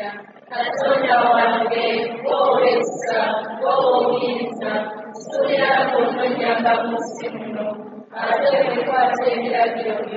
katonda wange woowessa woowuyinza suulira kunnonyamba mu nsi muno ate wekwata ebiragiro byo